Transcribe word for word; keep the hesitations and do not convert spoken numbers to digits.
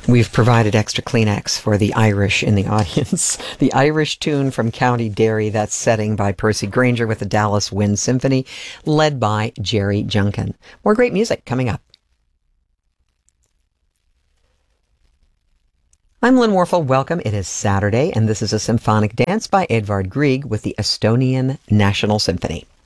We've provided extra Kleenex for the Irish in the audience. The Irish tune from County Derry, that's Setting by Percy Grainger with the Dallas Wind Symphony, led by Jerry Junkin. More great music coming up. I'm Lynn Warfel. Welcome. It is Saturday, and this is a symphonic dance by Edvard Grieg with the Estonian National Symphony.